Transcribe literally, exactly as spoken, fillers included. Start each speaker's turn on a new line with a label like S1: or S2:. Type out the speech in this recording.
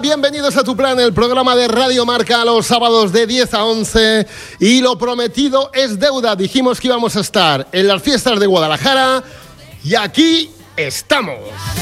S1: bienvenidos a Tu Plan, el programa de Radio Marca los sábados de diez a once. Y lo prometido es deuda. Dijimos que íbamos a estar en las fiestas de Guadalajara y aquí estamos.